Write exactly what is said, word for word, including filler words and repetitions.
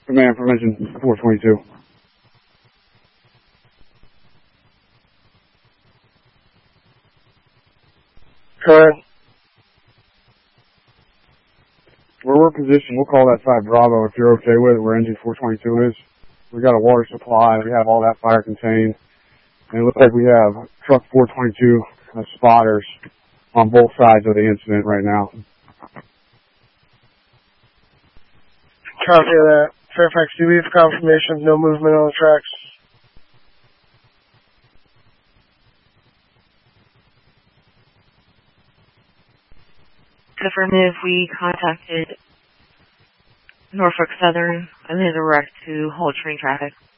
Command from engine four twenty-two. Current. Where we're positioned, we'll call that five Bravo if you're okay with it, where engine four twenty-two is. We got a water supply, we have all that fire contained. And it looks like we have truck four twenty-two uh, spotters on both sides of the incident right now. Copy that. Fairfax, do we have confirmation of no movement on the tracks? Affirmative, we contacted Norfolk Southern and they direct to hold train traffic.